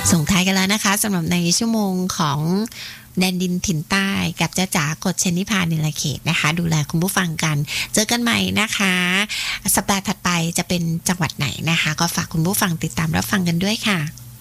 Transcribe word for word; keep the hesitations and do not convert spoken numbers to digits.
ส่งท้ายกันแล้วนะคะสำหรับในชั่วโมงของแดนดินถิ่นใต้กับจ้าจ๋ากฎชนิพานิลเขตนะคะดูแลคุณผู้ฟังกันเจอกันใหม่นะคะสัปดาห์ถัดไปจะเป็นจังหวัดไหนนะคะก็ฝากคุณผู้ฟังติดตามรับฟังกันด้วยค่ะ